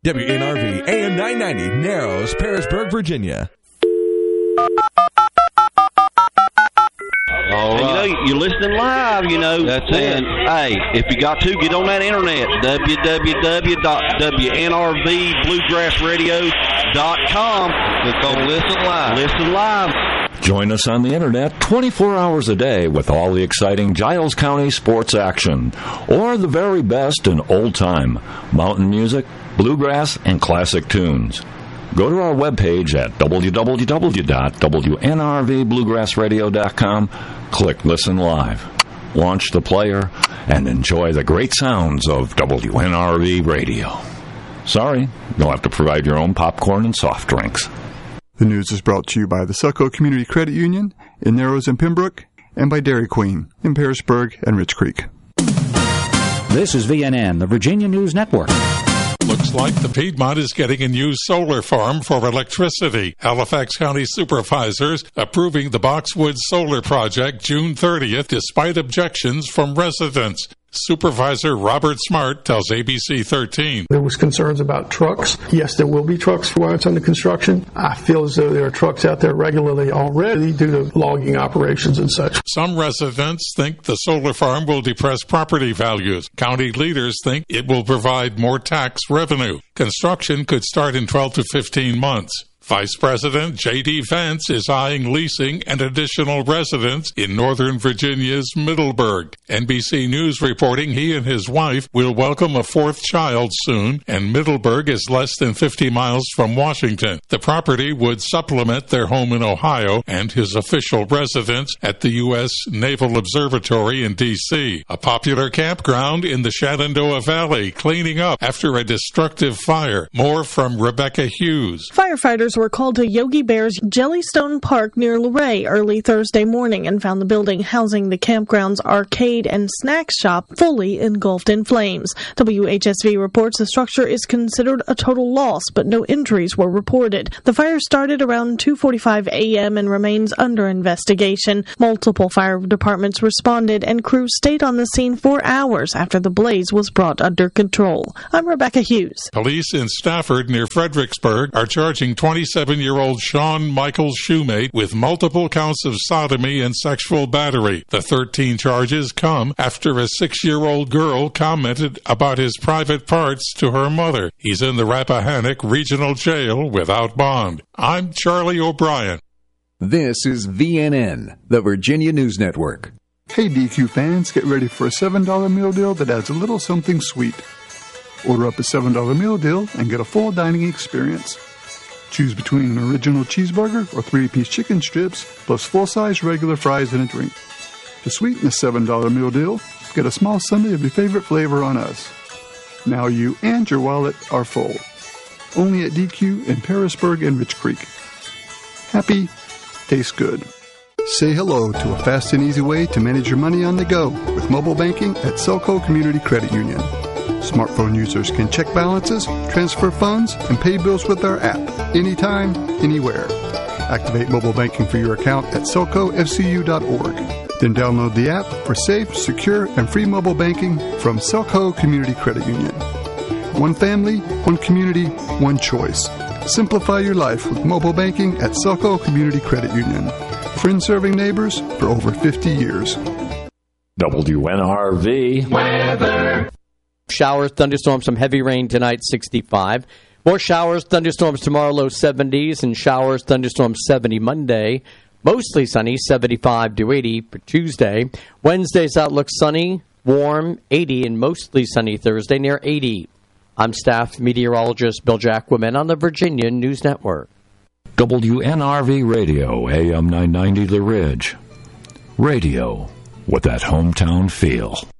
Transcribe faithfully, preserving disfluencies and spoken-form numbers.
W N R V, A M nine ninety, Narrows, Parisburg, Virginia. All right. You know, you're listening live, you know. That's and, it. Hey, if you got to, get on that internet, w w w dot w n r v bluegrass radio dot com. Click on Listen Live. Listen live. Join us on the internet twenty-four hours a day with all the exciting Giles County sports action, or the very best in old-time mountain music, bluegrass, and classic tunes. Go to our webpage at w w w dot w n r v bluegrass radio dot com, click Listen Live, launch the player, and enjoy the great sounds of W N R V Radio. Sorry, you'll have to provide your own popcorn and soft drinks. The news is brought to you by the Selco Community Credit Union in Narrows and Pembroke, and by Dairy Queen in Parisburg and Rich Creek. This is V N N, the Virginia News Network. Looks like the Piedmont is getting a new solar farm for electricity. Halifax County supervisors approving the Boxwood Solar Project June thirtieth despite objections from residents. Supervisor Robert Smart tells A B C thirteen. There was concerns about trucks. Yes, there will be trucks while it's under construction. I feel as though there are trucks out there regularly already due to logging operations and such. Some residents think the solar farm will depress property values. County leaders think it will provide more tax revenue. Construction could start in twelve to fifteen months. Vice President J D. Vance is eyeing leasing an additional residence in Northern Virginia's Middleburg. N B C News reporting he and his wife will welcome a fourth child soon, and Middleburg is less than fifty miles from Washington. The property would supplement their home in Ohio and his official residence at the U S Naval Observatory in D C, a popular campground in the Shenandoah Valley, cleaning up after a destructive fire. More from Rebecca Hughes. Firefighters were called to Yogi Bear's Jellystone Park near Luray early Thursday morning and found the building housing the campground's arcade and snack shop fully engulfed in flames. W H S V reports the structure is considered a total loss, but no injuries were reported. The fire started around two forty-five a.m. and remains under investigation. Multiple fire departments responded, and crews stayed on the scene for hours after the blaze was brought under control. I'm Rebecca Hughes. Police in Stafford near Fredericksburg are charging twenty-seven-year-old Sean Michael Shoemate with multiple counts of sodomy and sexual battery. The thirteen charges come after a six-year-old girl commented about his private parts to her mother. He's in the Rappahannock Regional Jail without bond. I'm Charlie O'Brien. This is V N N, the Virginia News Network. Hey D Q fans, get ready for a seven dollar meal deal that adds a little something sweet. Order up a seven dollar meal deal and get a full dining experience. Choose between an original cheeseburger or three-piece chicken strips, plus full-size regular fries and a drink. To sweeten the seven dollar meal deal, get a small sundae of your favorite flavor on us. Now you and your wallet are full. Only at D Q in Parisburg and Rich Creek. Happy, tastes good. Say hello to a fast and easy way to manage your money on the go with mobile banking at Selco Community Credit Union. Smartphone users can check balances, transfer funds, and pay bills with our app anytime, anywhere. Activate mobile banking for your account at selco f c u dot org. Then download the app for safe, secure, and free mobile banking from Selco Community Credit Union. One family, one community, one choice. Simplify your life with mobile banking at Selco Community Credit Union. Friends serving neighbors for over fifty years. W N R V weather. Showers, thunderstorms, some heavy rain tonight, sixty-five. More showers, thunderstorms tomorrow, low seventies, and showers, thunderstorms, seventy Monday. Mostly sunny, seventy-five to eighty for Tuesday. Wednesday's outlook sunny, warm, eighty, and mostly sunny Thursday, near eighty. I'm staff meteorologist Bill Jacquemin on the Virginia News Network. W N R V Radio, A M nine ninety The Ridge. Radio with that hometown feel.